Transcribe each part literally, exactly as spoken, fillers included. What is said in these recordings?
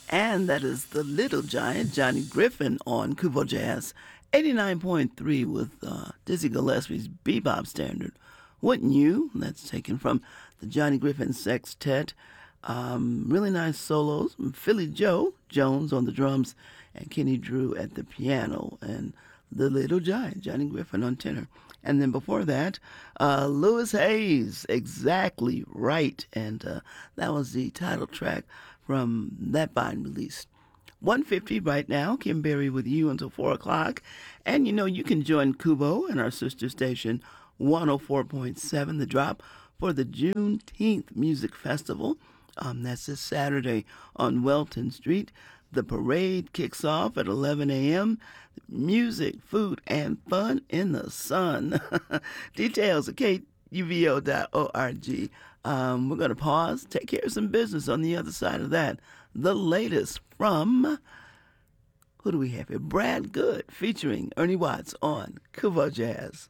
And that is the Little Giant, Johnny Griffin, on Kubo Jazz eighty-nine point three with uh, Dizzy Gillespie's Bebop Standard. Wouldn't you? That's taken from the Johnny Griffin Sextet. Um, really nice solos from Philly Joe Jones on the drums and Kenny Drew at the piano, and the Little Giant, Johnny Griffin on tenor. And then before that, uh, Louis Hayes, Exactly Right. And uh, that was the title track from that Vine release. one fifty right now, Kim Berry with you until four o'clock. And you know, you can join Kubo and our sister station, one oh four point seven, The Drop, for the Juneteenth Music Festival. Um, that's this Saturday on Welton Street. The parade kicks off at eleven a.m. Music, food, and fun in the sun. Details at K U V O dot org. Um, we're going to pause, take care of some business on the other side of that. The latest from, who do we have here? Brad Good featuring Ernie Watts on Kubo Jazz.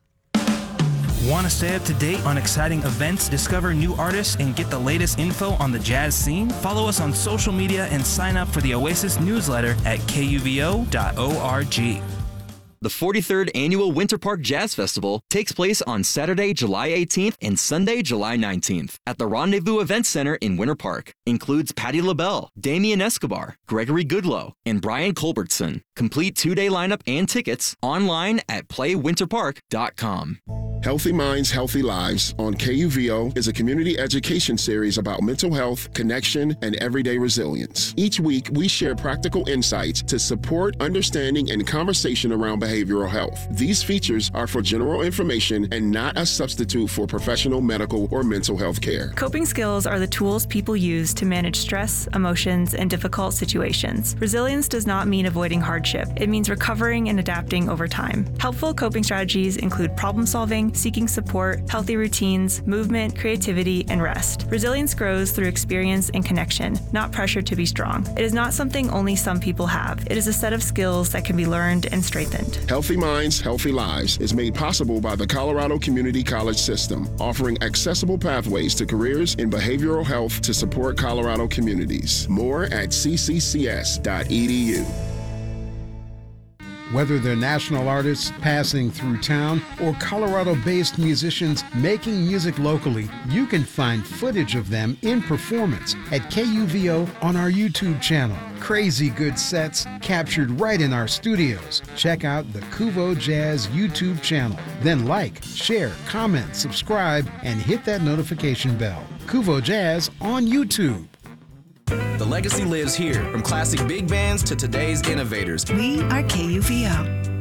Want to stay up to date on exciting events, discover new artists, and get the latest info on the jazz scene? Follow us on social media and sign up for the Oasis newsletter at K U V O dot org. The forty-third Annual Winter Park Jazz Festival takes place on Saturday, July eighteenth and Sunday, July nineteenth at the Rendezvous Event Center in Winter Park. Includes Patti LaBelle, Damian Escobar, Gregory Goodloe, and Brian Culbertson. Complete two-day lineup and tickets online at play winter park dot com. Healthy Minds, Healthy Lives on K U V O is a community education series about mental health, connection, and everyday resilience. Each week, we share practical insights to support understanding and conversation around behavioral health. These features are for general information and not a substitute for professional medical or mental health care. Coping skills are the tools people use to manage stress, emotions, and difficult situations. Resilience does not mean avoiding hardship. It means recovering and adapting over time. Helpful coping strategies include problem solving, seeking support, healthy routines, movement, creativity, and rest. Resilience grows through experience and connection, not pressure to be strong. It is not something only some people have. It is a set of skills that can be learned and strengthened. Healthy Minds, Healthy Lives is made possible by the Colorado Community College System, offering accessible pathways to careers in behavioral health to support Colorado communities. More at c c c s dot e d u. Whether they're national artists passing through town or Colorado-based musicians making music locally, you can find footage of them in performance at K U V O on our YouTube channel. Crazy good sets captured right in our studios. Check out the Kubo Jazz YouTube channel. Then like, share, comment, subscribe, and hit that notification bell. Kubo Jazz on YouTube. The legacy lives here, from classic big bands to today's innovators. We are K U V O.